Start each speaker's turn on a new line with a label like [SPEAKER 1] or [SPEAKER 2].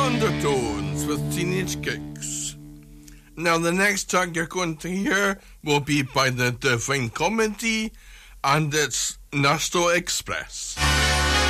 [SPEAKER 1] Undertones with Teenage Kicks. Now the next track you're going to hear will be by the Divine Comedy, and it's Nasto Express.